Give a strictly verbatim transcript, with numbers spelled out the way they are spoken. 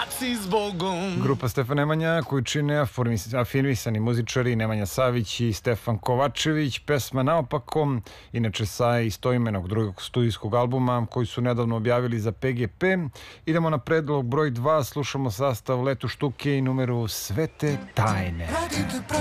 baci zbogom. Grupa Stefan Nemanja koju čine afirmisani muzičari Nemanja Savić i Stefan Kovačević, pesma Naopakom, inače sa istoimenog drugog studijskog albuma koji su nedavno objavili za P G P. Idemo na predlog broj dva, slušamo sastav Leto štuke i numeru Svete tajne.